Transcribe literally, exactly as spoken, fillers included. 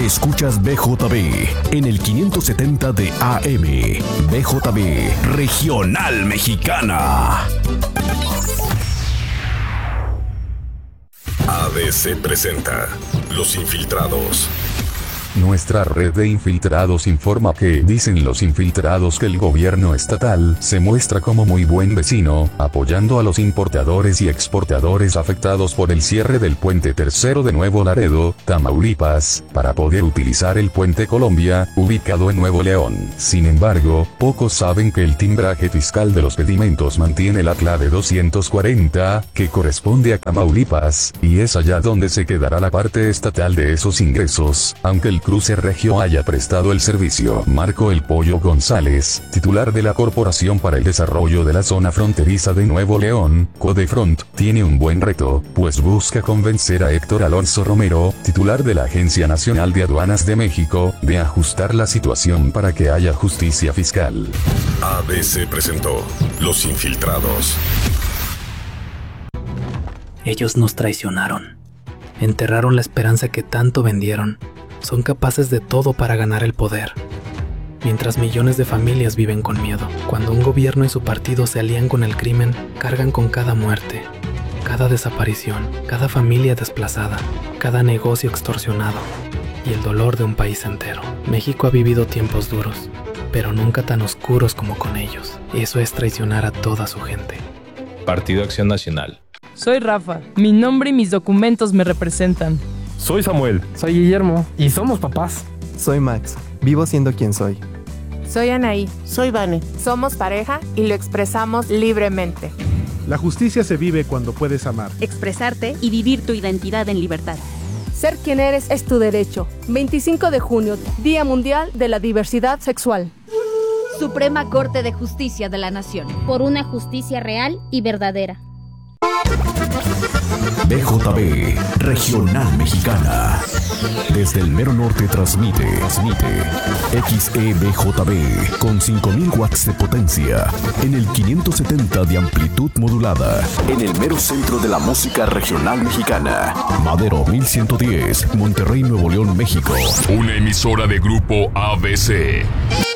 Escuchas B J B en el quinientos setenta de A M. B J B Regional Mexicana. A B C presenta Los Infiltrados. Nuestra red de infiltrados informa que, dicen los infiltrados, que el gobierno estatal se muestra como muy buen vecino, apoyando a los importadores y exportadores afectados por el cierre del puente tercero de Nuevo Laredo, Tamaulipas, para poder utilizar el puente Colombia, ubicado en Nuevo León. Sin embargo, pocos saben que el timbraje fiscal de los pedimentos mantiene la clave doscientos cuarenta, que corresponde a Tamaulipas, y es allá donde se quedará la parte estatal de esos ingresos, aunque el Cruce Regio haya prestado el servicio. Marco El Pollo González, titular de la Corporación para el Desarrollo de la Zona Fronteriza de Nuevo León, Codefront, tiene un buen reto, pues busca convencer a Héctor Alonso Romero, titular de la Agencia Nacional de Aduanas de México, de ajustar la situación para que haya justicia fiscal. A B C presentó Los Infiltrados. Ellos nos traicionaron. Enterraron la esperanza que tanto vendieron. Son capaces de todo para ganar el poder. Mientras millones de familias viven con miedo, cuando un gobierno y su partido se alían con el crimen, cargan con cada muerte, cada desaparición, cada familia desplazada, cada negocio extorsionado y el dolor de un país entero. México ha vivido tiempos duros, pero nunca tan oscuros como con ellos. Eso es traicionar a toda su gente. Partido Acción Nacional. Soy Rafa. Mi nombre y mis documentos me representan. Soy Samuel. Soy Guillermo. Y somos papás. Soy Max. Vivo siendo quien soy. Soy Anaí. Soy Vane. Somos pareja y lo expresamos libremente. La justicia se vive cuando puedes amar, expresarte y vivir tu identidad en libertad. Ser quien eres es tu derecho. veinticinco de junio, Día Mundial de la Diversidad Sexual. Suprema Corte de Justicia de la Nación. Por una justicia real y verdadera. B J B Regional Mexicana. Desde el mero norte transmite, transmite X E B J B con cinco mil watts de potencia en el quinientos setenta de amplitud modulada en el mero centro de la música regional mexicana. Madero mil ciento diez, Monterrey, Nuevo León, México. Una emisora de Grupo A B C.